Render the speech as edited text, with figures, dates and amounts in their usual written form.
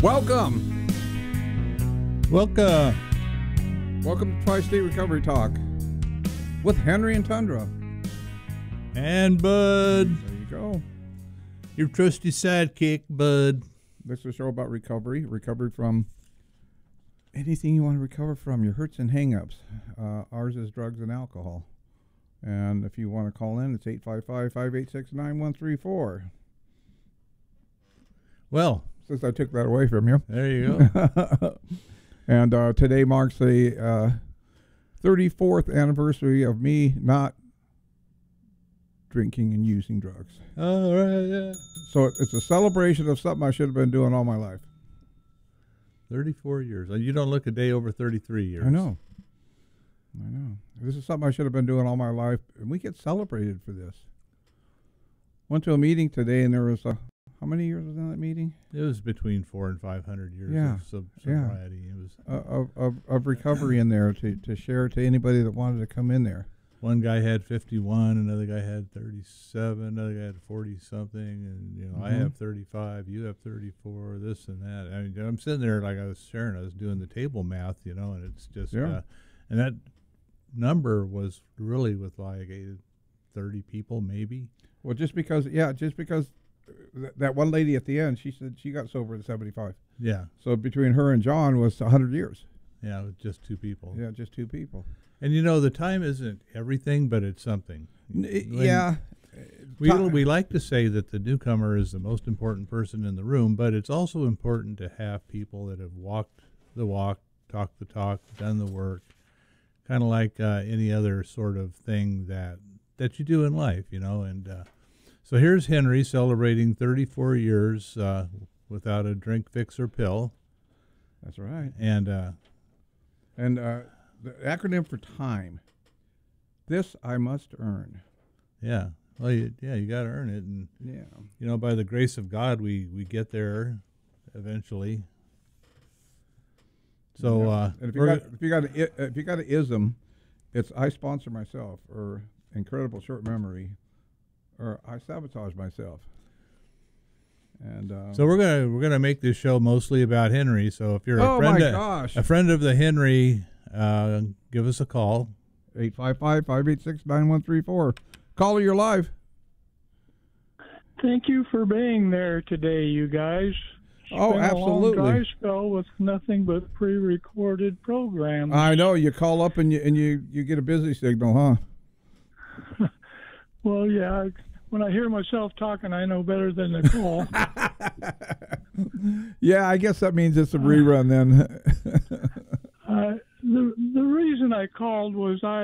Welcome. Welcome to Tri-State Recovery Talk with Henry and Tundra. And Bud. There you go. Your trusty sidekick, Bud. This is a show about recovery from anything you want to recover from, your hurts and hang-ups. Ours is drugs and alcohol. And if you want to call in, it's 855-586-9134. Well, Since I took that away from you. there you go. And today marks the 34th anniversary of me not drinking and using drugs. All right, yeah. So it's a celebration of something I should have been doing all my life. 34 years. You don't look a day over 33 years. I know. This is something I should have been doing all my life, and we get celebrated for this. Went to a meeting today, and there was how many years was in that meeting? It was between 400 and 500 years Yeah. of sobriety. It was Of recovery in there to share to anybody that wanted to come in there. one guy had 51, another guy had 37, another guy had 40 something, and I have 35, you have 34, this and that. I mean, I'm sitting there like I was sharing. I was doing the table math, and it's just and that number was really with like 30 people maybe. Well, just because that one lady at the end, she said she got sober at 75. Yeah. So between her and John was 100 years. Yeah, with just two people. Yeah, just two people. And the time isn't everything, but it's something. Yeah. We like to say that the newcomer is the most important person in the room, but it's also important to have people that have walked the walk, talked the talk, done the work, kind of like any other sort of thing that you do in life, And so here's Henry celebrating 34 years without a drink, fix, or pill. That's right. And the acronym for time. This I must earn. yeah. Well, you got to earn it, and by the grace of God, we get there eventually. So, and if you got an ism, it's I sponsor myself, or incredible short memory, or I sabotage myself. And so we're gonna make this show mostly about Henry. So if you're a friend of the Henry, give us a call. 855-586-9134. Caller, you're live. Thank you for being there today, you guys. Oh, absolutely. A long dry spell with nothing but pre-recorded programs. I know. You call up and you get a busy signal, huh? Well, yeah. When I hear myself talking, I know better than the call. Yeah, I guess that means it's a rerun then. The reason I called was